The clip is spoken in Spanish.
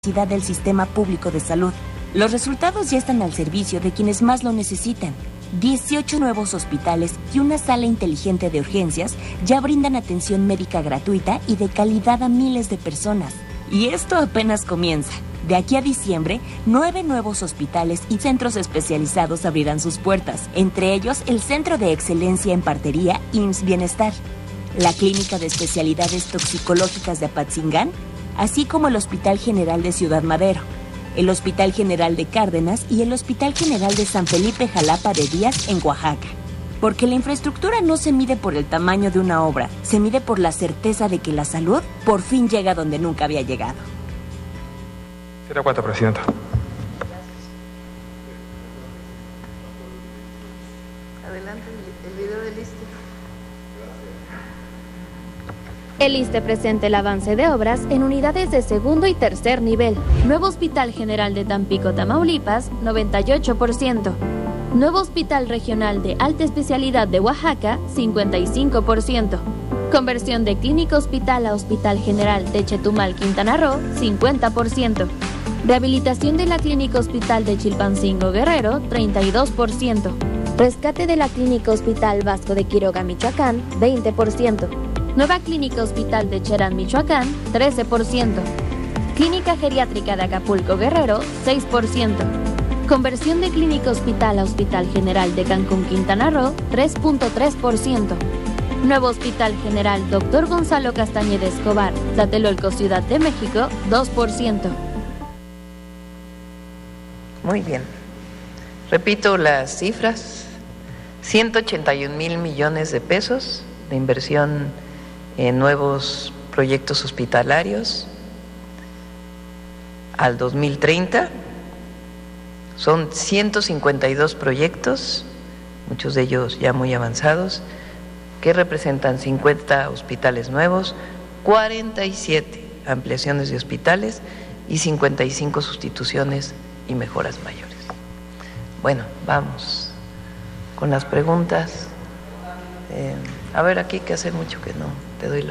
del sistema público de salud. Los resultados ya están al servicio de quienes más lo necesitan. 18 nuevos hospitales y una sala inteligente de urgencias ya brindan atención médica gratuita y de calidad a miles de personas. Y esto apenas comienza. De aquí a diciembre, 9 nuevos hospitales y centros especializados abrirán sus puertas, entre ellos el Centro de Excelencia en Partería IMSS Bienestar, la Clínica de Especialidades Toxicológicas de Apatzingán, así como el Hospital General de Ciudad Madero, el Hospital General de Cárdenas y el Hospital General de San Felipe Jalapa de Díaz en Oaxaca. Porque la infraestructura no se mide por el tamaño de una obra, se mide por la certeza de que la salud por fin llega donde nunca había llegado. 04, Presidenta. Adelante, el video del ISSSTE. El ISSSTE presenta el avance de obras en unidades de segundo y tercer nivel. Nuevo Hospital General de Tampico, Tamaulipas, 98%. Nuevo Hospital Regional de Alta Especialidad de Oaxaca, 55%. Conversión de Clínica Hospital a Hospital General de Chetumal, Quintana Roo, 50%. Rehabilitación de la Clínica Hospital de Chilpancingo, Guerrero, 32%. Rescate de la Clínica Hospital Vasco de Quiroga, Michoacán, 20%. Nueva Clínica Hospital de Cherán, Michoacán, 13%. Clínica Geriátrica de Acapulco, Guerrero, 6%. Conversión de Clínica Hospital a Hospital General de Cancún, Quintana Roo, 3.3%. Nuevo Hospital General Dr. Gonzalo Castañeda Escobar, Tlatelolco, Ciudad de México, 2%. Muy bien. Repito las cifras. 181,000 millones de pesos de inversión en nuevos proyectos hospitalarios al 2030. Son 152 proyectos, muchos de ellos ya muy avanzados, que representan 50 hospitales nuevos, 47 ampliaciones de hospitales y 55 sustituciones y mejoras mayores. Bueno, vamos con las preguntas. A ver, aquí hay que hacer mucho que no te doy la